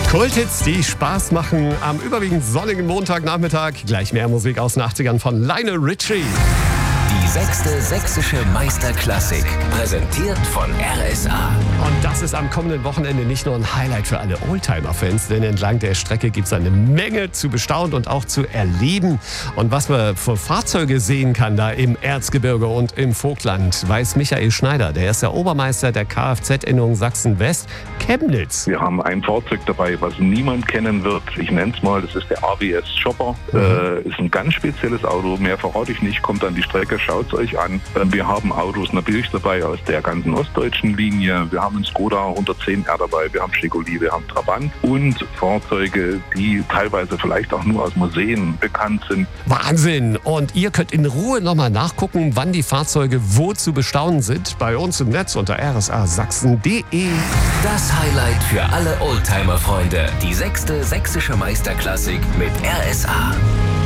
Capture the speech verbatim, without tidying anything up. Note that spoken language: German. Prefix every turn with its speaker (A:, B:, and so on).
A: Kulthits, die Spaß machen am überwiegend sonnigen Montagnachmittag. Gleich mehr Musik aus den achtzigern von Lionel Richie.
B: Die sechste sächsische Meisterklassik, präsentiert von R S A.
A: Und das ist am kommenden Wochenende nicht nur ein Highlight für alle Oldtimer-Fans, denn entlang der Strecke gibt es eine Menge zu bestaunen und auch zu erleben. Und was man für Fahrzeuge sehen kann da im Erzgebirge und im Vogtland, weiß Michael Schneider. Der ist der Obermeister der Kfz-Innung Sachsen-West, Chemnitz.
C: Wir haben ein Fahrzeug dabei, was niemand kennen wird. Ich nenne es mal, das ist der A W S Chopper. Mhm. Äh, ist ein ganz spezielles Auto, mehr verrate ich nicht, kommt an die Strecke, schaut es euch an. Wir haben Autos natürlich dabei aus der ganzen ostdeutschen Linie. Wir haben einen Skoda hundertzehn R dabei, wir haben Chevrolet, wir haben Trabant und Fahrzeuge, die teilweise vielleicht auch nur aus Museen bekannt sind.
A: Wahnsinn! Und ihr könnt in Ruhe nochmal nachgucken, wann die Fahrzeuge wo zu bestaunen sind. Bei uns im Netz unter r s a sachsen punkt d e.
B: Das Highlight für alle Oldtimer-Freunde. Die sechste sächsische Meisterklassik mit R S A.